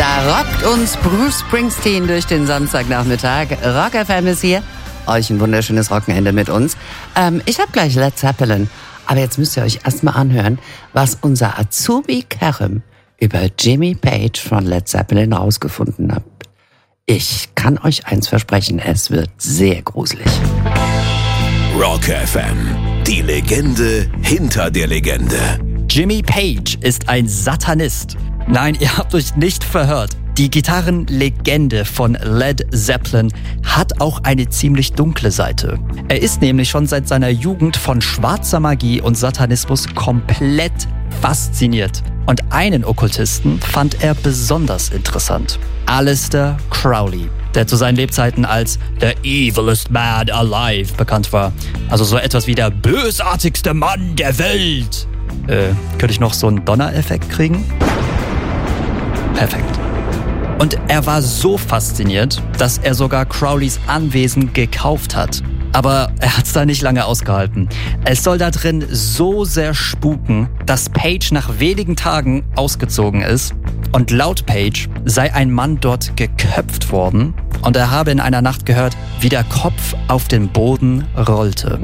Da rockt uns Bruce Springsteen durch den Samstagnachmittag. Rock FM ist hier. Euch ein wunderschönes Wochenende mit uns. Ich habe gleich Led Zeppelin. Aber jetzt müsst ihr euch erstmal anhören, was unser Azubi Kerem über Jimmy Page von Led Zeppelin rausgefunden hat. Ich kann euch eins versprechen, es wird sehr gruselig. Rock FM, die Legende hinter der Legende. Jimmy Page ist ein Satanist. Nein, ihr habt euch nicht verhört. Die Gitarrenlegende von Led Zeppelin hat auch eine ziemlich dunkle Seite. Er ist nämlich schon seit seiner Jugend von schwarzer Magie und Satanismus komplett fasziniert. Und einen Okkultisten fand er besonders interessant. Aleister Crowley, der zu seinen Lebzeiten als The Evilest Man Alive bekannt war. Also so etwas wie der bösartigste Mann der Welt. Könnte ich noch so einen Donnereffekt kriegen? Perfekt. Und er war so fasziniert, dass er sogar Crowleys Anwesen gekauft hat. Aber er hat's da nicht lange ausgehalten. Es soll da drin so sehr spuken, dass Page nach wenigen Tagen ausgezogen ist. Und laut Page sei ein Mann dort geköpft worden und er habe in einer Nacht gehört, wie der Kopf auf den Boden rollte.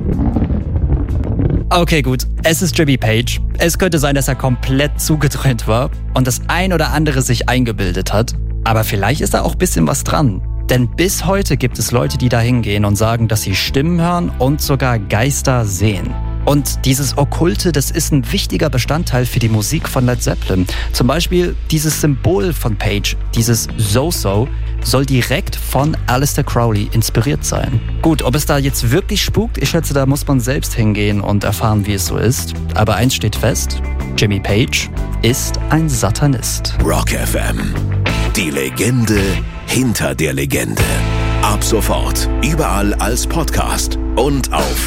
Okay, gut, es ist Jimmy Page. Es könnte sein, dass er komplett zugedreht war und das ein oder andere sich eingebildet hat. Aber vielleicht ist da auch ein bisschen was dran. Denn bis heute gibt es Leute, die da hingehen und sagen, dass sie Stimmen hören und sogar Geister sehen. Und dieses Okkulte, das ist ein wichtiger Bestandteil für die Musik von Led Zeppelin. Zum Beispiel dieses Symbol von Page, dieses So-So, soll direkt von Aleister Crowley inspiriert sein. Gut, ob es da jetzt wirklich spukt, ich schätze, da muss man selbst hingehen und erfahren, wie es so ist. Aber eins steht fest, Jimmy Page ist ein Satanist. Rock FM, die Legende hinter der Legende. Ab sofort überall als Podcast und auf